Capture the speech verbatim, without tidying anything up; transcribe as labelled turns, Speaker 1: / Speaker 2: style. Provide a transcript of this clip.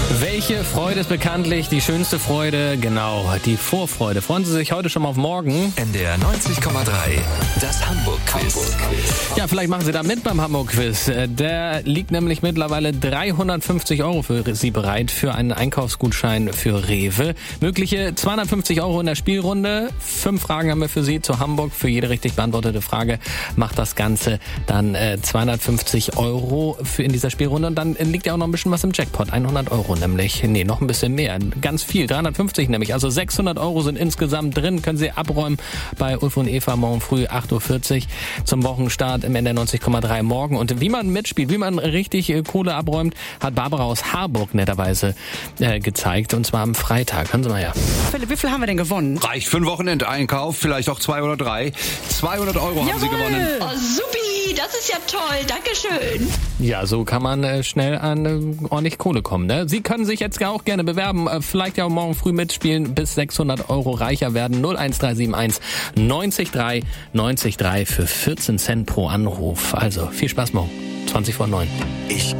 Speaker 1: Welche Freude ist bekanntlich die schönste Freude? Genau, die Vorfreude. Freuen Sie sich heute schon mal auf morgen?
Speaker 2: N D R neunzig Komma drei, das Hamburg-Quiz.
Speaker 1: Ja, vielleicht machen Sie da mit beim Hamburg-Quiz. Der liegt nämlich mittlerweile dreihundertfünfzig Euro für Sie bereit für einen Einkaufsgutschein für Rewe. Mögliche zweihundertfünfzig Euro in der Spielrunde. Fünf Fragen haben wir für Sie zu Hamburg. Für jede richtig beantwortete Frage macht das Ganze dann äh, zweihundertfünfzig Euro für in dieser Spielrunde. Und dann liegt ja auch noch ein bisschen was im Jackpot. hundert Euro nämlich. Nee, noch ein bisschen mehr. Ganz viel. dreihundertfünfzig nämlich. Also sechshundert Euro sind insgesamt drin. Können Sie abräumen bei Ulf und Eva morgen früh acht Uhr vierzig zum Wochenstart im N D R neunzig Komma drei morgen. Und wie man mitspielt, wie man richtig äh, Kohle abräumt, hat Barbara aus Harburg netterweise äh, gezeigt. Und zwar am Freitag. Hören Sie mal her.
Speaker 3: Philipp, wie viel haben wir denn gewonnen?
Speaker 4: Reicht für einen Wochenendeinkauf, vielleicht auch zwei oder drei. zweihundert Euro haben Sie gewonnen.
Speaker 5: Oh, supi, das ist ja toll. Dankeschön.
Speaker 1: Ja, so kann man äh, schnell an äh, ordentlich Kohle kommen. Ne? Sie können sich jetzt auch gerne bewerben. Äh, vielleicht ja auch morgen früh mitspielen. Bis sechshundert Euro reicher werden. null eins drei sieben eins neunzig drei neunzig drei für vierzehn Cent pro Anruf. Also viel Spaß morgen. zwanzig vor neun.
Speaker 2: Ich